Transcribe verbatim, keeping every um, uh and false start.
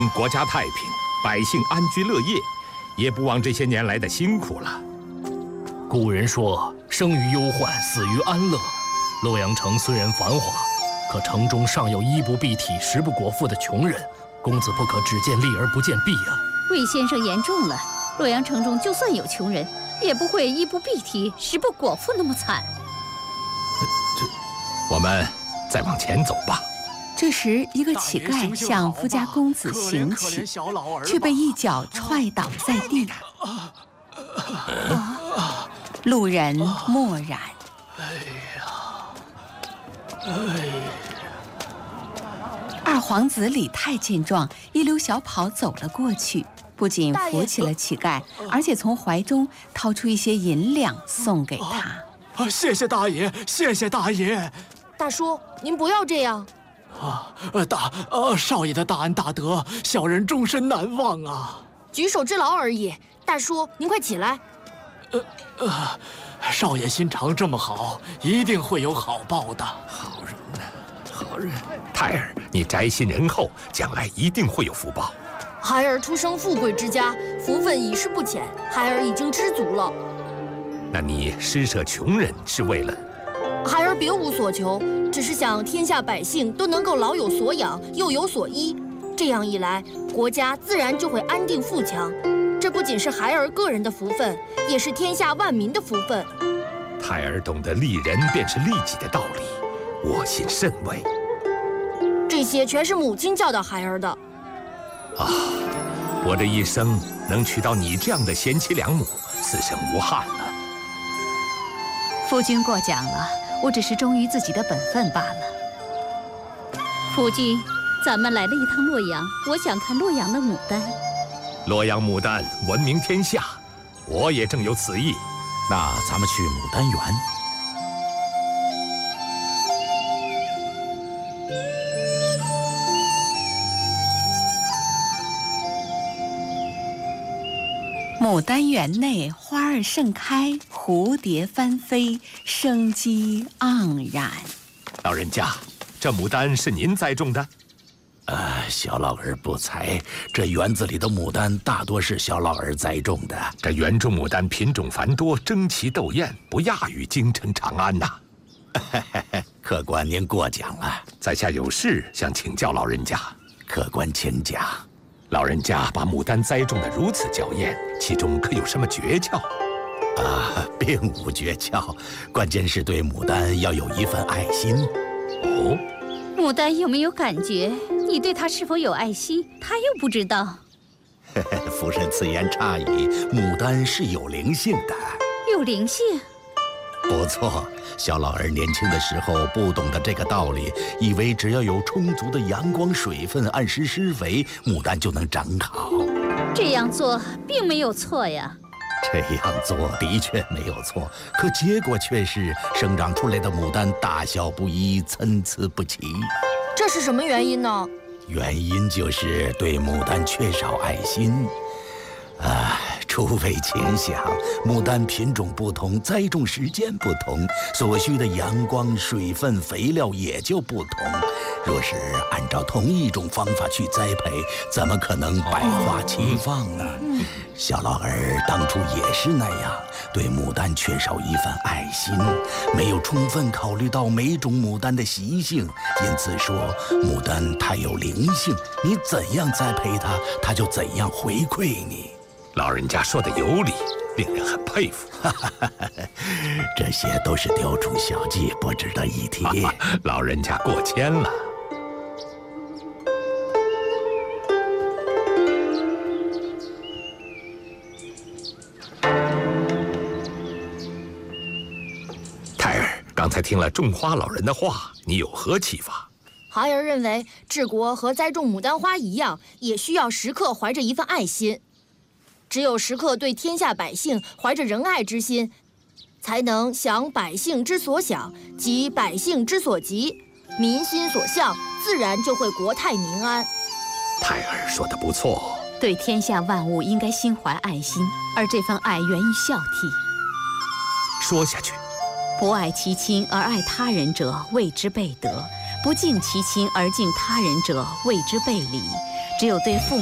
国家太平，百姓安居乐业，也不枉这些年来的辛苦了。 古人说：“生于忧患，死于安乐。”洛阳城虽然繁华，可城中尚有衣不蔽体、食不果腹的穷人。公子不可只见利而不见弊啊！ 魏先生言重了，洛阳城中就算有穷人，也不会衣不蔽体、食不果腹那么惨。 这，我们再往前走吧。 这时，一个乞丐向富家公子行乞，却被一脚踹倒在地。路人默然。 哎呀，哎呀！ 二皇子李泰见状，一溜小跑走了过去，不仅扶起了乞丐，而且从怀中掏出一些银两送给他。 啊，谢谢大爷，谢谢大爷。 大叔，您不要这样。 啊，大呃，少爷的大恩大德，小人终身难忘啊！ 举手之劳而已。大叔，您快起来。 呃呃，少爷心肠这么好，一定会有好报的。 好人呐，好人！泰儿，你宅心仁厚，将来一定会有福报。 孩儿出生富贵之家，福分已是不浅，孩儿已经知足了。 那你施舍穷人是为了？ 孩儿别无所求，只是想天下百姓都能够老有所养，又有所依。这样一来，国家自然就会安定富强。这不仅是孩儿个人的福分，也是天下万民的福分。 泰儿懂得利人便是利己的道理，我心甚慰。 这些全是母亲教导孩儿的。 啊，我这一生能娶到你这样的贤妻良母，此生无憾了。 夫君过奖了，我只是忠于自己的本分罢了。夫君，咱们来了一趟洛阳，我想看洛阳的牡丹。 洛阳牡丹闻名天下，我也正有此意。 那咱们去牡丹园。 牡丹园内花儿盛开，蝴蝶翻飞，生机盎然。 老人家，这牡丹是您栽种的？ 呃，小老儿不才，这园子里的牡丹大多是小老儿栽种的。 这园中牡丹品种繁多，争奇斗艳，不亚于京城长安呐。 客官您过奖了， 在下有事想请教老人家。 客官请讲。 老人家把牡丹栽种得如此娇艳，其中可有什么诀窍？ 啊，并无诀窍，关键是对牡丹要有一份爱心。 哦， 牡丹有没有感觉？你对它是否有爱心？他又不知道。 夫人此言差矣，牡丹是有灵性的。 有灵性？ 不错，小老儿年轻的时候不懂得这个道理，以为只要有充足的阳光、水分，按时施肥，牡丹就能长好。 这样做并没有错呀。 这样做的确没有错，可结果却是生长出来的牡丹大小不一，参差不齐。 这是什么原因呢？ 原因就是对牡丹缺少爱心。啊，诸位请想，牡丹品种不同，栽种时间不同，所需的阳光、水分、肥料也就不同。若是按照同一种方法去栽培，怎么可能百花齐放呢？嗯、小老儿当初也是那样，对牡丹缺少一份爱心，没有充分考虑到每种牡丹的习性，因此说牡丹太有灵性，你怎样栽培它，它就怎样回馈你。 老人家说的有理，令人很佩服。 这些都是雕虫小技，不值得一提。 啊、老人家过谦了。泰儿，刚才听了种花老人的话，你有何启发？ 孩儿认为，治国和栽种牡丹花一样，也需要时刻怀着一份爱心。只有时刻对天下百姓怀着仁爱之心，才能想百姓之所想，急百姓之所急，民心所向，自然就会国泰民安。 泰儿说得不错， 对天下万物应该心怀爱心，而这份爱源于孝悌。 说下去， 不爱其亲而爱他人者，谓之悖德；不敬其亲而敬他人者，谓之悖礼。 只有对父